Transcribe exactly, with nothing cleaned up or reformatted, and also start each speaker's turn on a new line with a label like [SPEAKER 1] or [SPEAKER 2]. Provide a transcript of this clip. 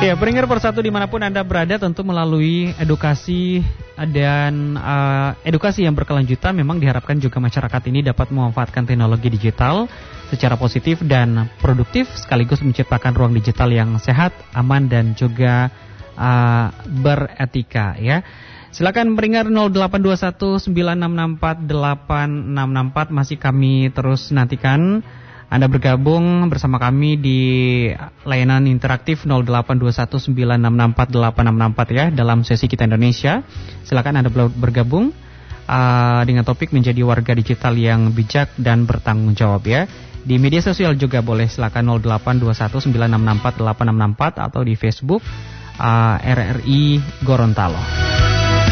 [SPEAKER 1] Ya, pendengar Persatu dimanapun Anda berada, tentu melalui edukasi dan uh, edukasi yang berkelanjutan memang diharapkan juga masyarakat ini dapat memanfaatkan teknologi digital secara positif dan produktif, sekaligus menciptakan ruang digital yang sehat, aman dan juga uh, beretika ya. Silakan pendengar nol delapan dua satu sembilan enam enam empat delapan enam enam empat masih kami terus nantikan Anda bergabung bersama kami di layanan interaktif nol delapan dua satu sembilan enam enam empat delapan enam enam empat ya dalam sesi Kita Indonesia. Silakan Anda bergabung uh, dengan topik menjadi warga digital yang bijak dan bertanggung jawab ya. Di media sosial juga boleh, silakan nol delapan dua satu sembilan enam enam empat delapan enam enam empat atau di Facebook uh, R R I Gorontalo.